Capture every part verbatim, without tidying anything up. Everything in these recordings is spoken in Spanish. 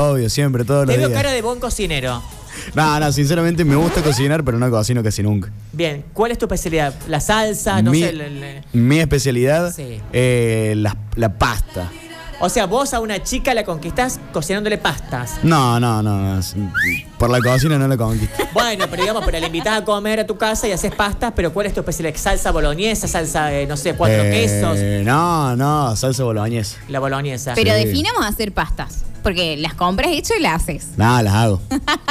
obvio, siempre, todos los Te días. veo cara de buen cocinero. No, no, sinceramente me gusta cocinar, pero no cocino casi nunca. Bien, ¿cuál es tu especialidad? ¿La salsa? No mi, sé. El, el... mi especialidad, Sí. eh, la, la pasta. O sea, vos a una chica la conquistás cocinándole pastas. No, no, no, no. Por la cocina no la conquisto. Bueno, pero digamos, pero la invitás a comer a tu casa y haces pastas, pero ¿cuál es tu especialidad? ¿Salsa boloñesa? ¿Salsa, eh, no sé, cuatro Eh, quesos? No, no, salsa boloñesa. La boloñesa. Pero Sí. definamos hacer pastas. Porque las compras hecho y las haces. Nada, las hago.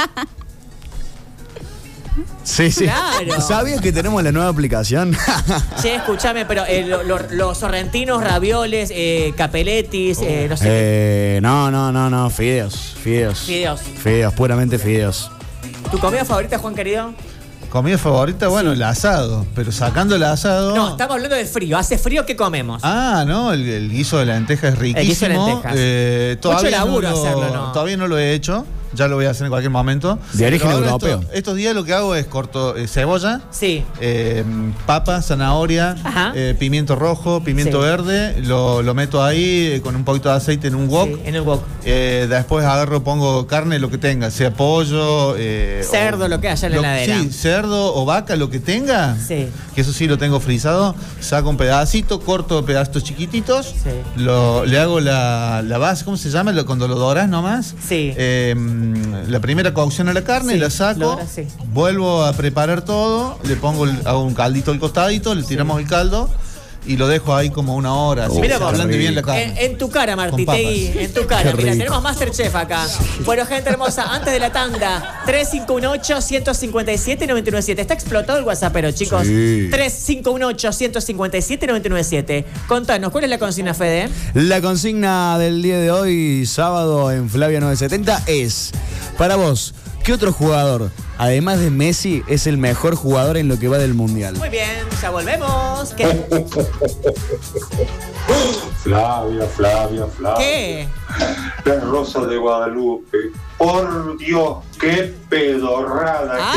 Sí, sí. Claro. ¿Sabías que tenemos la nueva aplicación? Che, escúchame, pero eh, lo- lo- los sorrentinos, ravioles, eh, capeletis, eh, no sé qué. Eh, no, no, no, no, fideos, fideos. Fideos. Fideos, puramente fideos. ¿Tu comida favorita, Juan querido? Comida favorita, bueno, el asado. Pero sacando el asado. No, estamos hablando del frío. ¿Hace frío qué comemos? Ah, no, el, el guiso de lenteja es riquísimo. El guiso de lentejas. Eh, todavía Mucho laburo no lo, hacerlo, ¿no? Todavía no lo he hecho. Ya lo voy a hacer en cualquier momento. De origen Pero ahora europeo. esto- estos días lo que hago es corto eh, cebolla, Sí. eh, papa, zanahoria, Ajá. eh, pimiento rojo, pimiento Sí. verde. Lo, lo meto ahí eh, con un poquito de aceite en un wok. Sí, en el wok. Eh, después agarro, pongo carne, lo que tenga, sea pollo, eh, Cerdo, o- lo que haya en la lo- heladera. Sí, cerdo o vaca, lo que tenga. Sí. Que eso sí lo tengo frisado. Saco un pedacito, corto pedacitos chiquititos. Sí. Lo, le hago la, la base, ¿cómo se llama? Lo- cuando lo doras nomás. Sí. Eh, la primera cocción a la carne, Sí, la saco. lo doras, sí. Vuelvo a preparar todo. Le pongo, el- hago un caldito al costadito, le tiramos el caldo. Y lo dejo ahí como una hora, así, Mira que vos, se ablande rico. bien la carne. En, en tu cara, Con Martitegui, papas. en tu cara. Qué Mira, rico. tenemos Masterchef acá. Bueno, gente hermosa, antes de la tanda, tres cinco uno ocho, uno cinco siete, nueve nueve siete. Está explotado el WhatsAppero, chicos. Sí. tres cinco uno ocho, uno cinco siete, nueve nueve siete. Contanos, ¿cuál es la consigna, Fede? La consigna del día de hoy, sábado en Flavia novecientos setenta, es: para vos, ¿qué otro jugador, además de Messi, es el mejor jugador en lo que va del Mundial? Muy bien, ya volvemos. ¿Qué? Flavia, Flavia, Flavia. ¿Qué? La Rosa de Guadalupe. Por Dios, qué pedorrada Ah.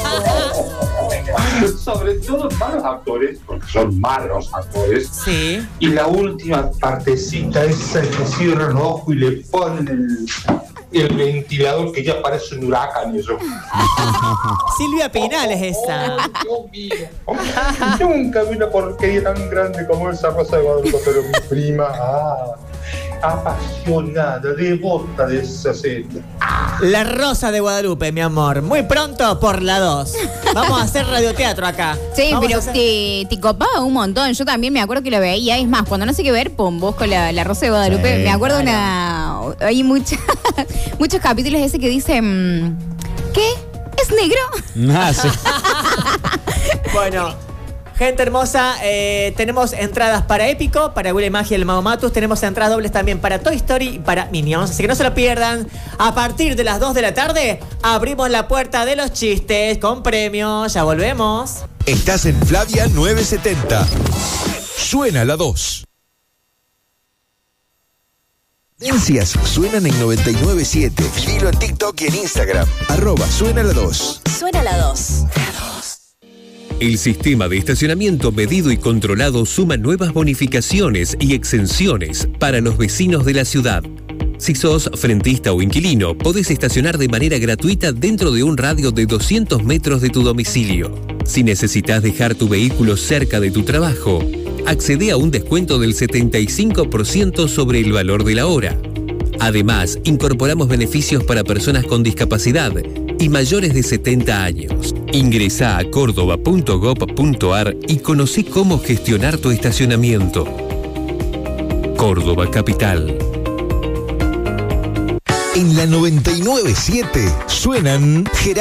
que es. Sobre todo malos actores, porque son malos actores. Sí. Y la última partecita esa que cierra el ojo y le ponen el, el ventilador que ya parece un huracán y eso. Silvia Pinal es esa. Oh, Dios mío. Nunca vi una porquería tan grande como esa Rosa de Guadalupe, pero mi prima, ah, apasionada, devota de esa serie. La Rosa de Guadalupe, mi amor. Muy pronto por la dos. Vamos a hacer radioteatro acá. Sí, Vamos pero a hacer- te, te copaba un montón. Yo también me acuerdo que lo veía. Es más, cuando no sé qué ver, pum, busco la, la Rosa de Guadalupe. Sí, me acuerdo una. Hay mucha, muchos capítulos ese que dicen. ¿Qué? ¿Es negro? Ah, sí. Bueno, gente hermosa, eh, tenemos entradas para Épico, para Will Magia y el Mago Matus. Tenemos entradas dobles también para Toy Story y para Minions. Así que no se lo pierdan. A partir de las dos de la tarde, abrimos la puerta de los chistes con premios. Ya volvemos. Estás en Flavia novecientos setenta. Suena la dos. Tendencias suenan en noventa y nueve punto siete. Seguilo en TikTok y en Instagram. Arroba Suena la dos. Suena la dos. El sistema de estacionamiento medido y controlado suma nuevas bonificaciones y exenciones para los vecinos de la ciudad. Si sos frentista o inquilino, podés estacionar de manera gratuita dentro de un radio de doscientos metros de tu domicilio. Si necesitas dejar tu vehículo cerca de tu trabajo, accede a un descuento del setenta y cinco por ciento sobre el valor de la hora. Además, incorporamos beneficios para personas con discapacidad y mayores de setenta años. Ingresá a córdoba punto gob punto ar y conocí cómo gestionar tu estacionamiento. Córdoba Capital. En la noventa y nueve punto siete suenan Gerardo.